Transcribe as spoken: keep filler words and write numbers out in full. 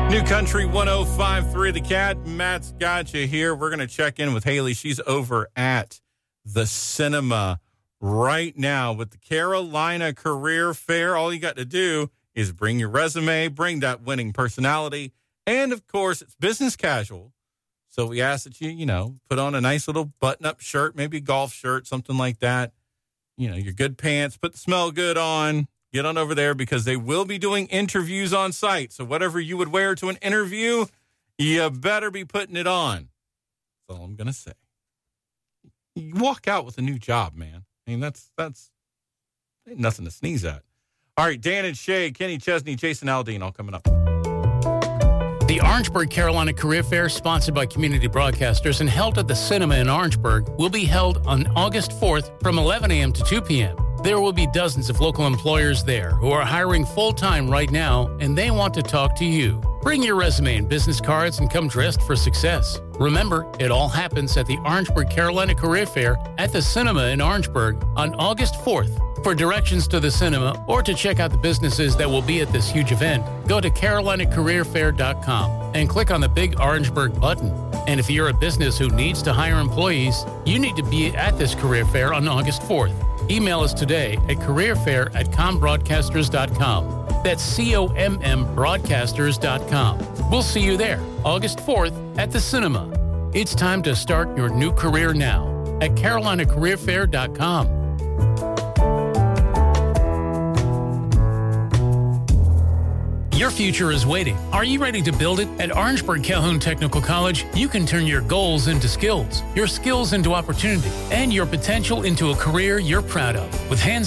New Country one oh five point three The Cat. Matt's got you here. We're going to check in with Haley. She's over at the cinema right now with the Carolina Career Fair. All you got to do is bring your resume, bring that winning personality, and, of course, it's business casual. So we ask that you, you know, put on a nice little button-up shirt, maybe a golf shirt, something like that. You know, your good pants, put the smell good on. Get on over there because they will be doing interviews on site. So whatever you would wear to an interview, you better be putting it on. That's all I'm going to say. You walk out with a new job, man. I mean, that's, that's ain't nothing to sneeze at. All right, Dan and Shay, Kenny Chesney, Jason Aldean, all coming up. The Orangeburg Carolina Career Fair, sponsored by Community Broadcasters and held at the Cinema in Orangeburg, will be held on August fourth from eleven a.m. to two p.m. There will be dozens of local employers there who are hiring full-time right now, and they want to talk to you. Bring your resume and business cards and come dressed for success. Remember, it all happens at the Orangeburg Carolina Career Fair at the Cinema in Orangeburg on August fourth. For directions to the cinema or to check out the businesses that will be at this huge event, go to carolina career fair dot com and click on the big Orangeburg button. And if you're a business who needs to hire employees, you need to be at this career fair on August fourth. Email us today at careerfair at combroadcasters dot com. That's C O M M broadcasters dot com. We'll see you there, August fourth, at the cinema. It's time to start your new career now at carolina career fair dot com. Your future is waiting. Are you ready to build it? At Orangeburg Calhoun Technical College, you can turn your goals into skills, your skills into opportunity, and your potential into a career you're proud of. With hands